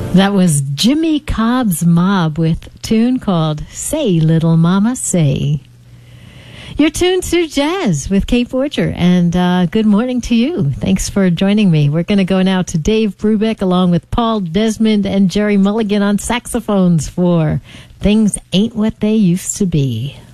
That was Jimmy Cobb's Mob with a tune called Say Little Mama Say. You're tuned to Jazz with Kate Borger, and good morning to you. Thanks for joining me. We're going to go now to Dave Brubeck along with Paul Desmond and Jerry Mulligan on saxophones for Things Ain't What They Used to Be.